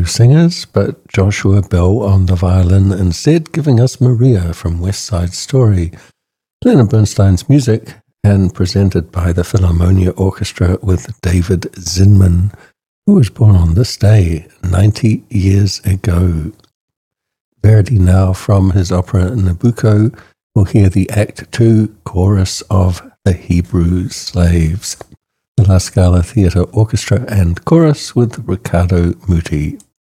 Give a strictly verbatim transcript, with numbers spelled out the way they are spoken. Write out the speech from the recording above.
two singers, but Joshua Bell on the violin instead, giving us Maria from West Side Story. Leonard Bernstein's music, and presented by the Philharmonia Orchestra with David Zinman, who was born on this day ninety years ago. Verdi now, from his opera Nabucco, will hear the Act Two chorus of The Hebrew Slaves. The La Scala Theatre Orchestra and Chorus with Riccardo Muti.